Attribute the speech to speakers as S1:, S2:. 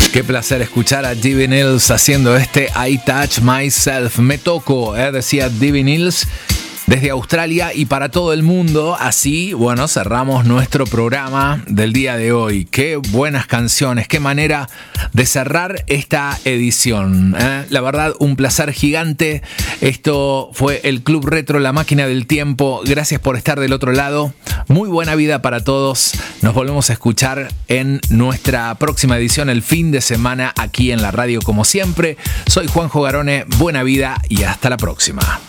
S1: Qué placer escuchar a Divi Nils haciendo este I Touch Myself. Me toco, decía Divi Nils desde Australia y para todo el mundo. Así, bueno, cerramos nuestro programa del día de hoy. Qué buenas canciones, qué manera de cerrar esta edición. La verdad, un placer gigante. Esto fue el Club Retro, la máquina del tiempo. Gracias por estar del otro lado. Muy buena vida para todos. Nos volvemos a escuchar en nuestra próxima edición el fin de semana aquí en la radio como siempre. Soy Juanjo Garone, buena vida y hasta la próxima.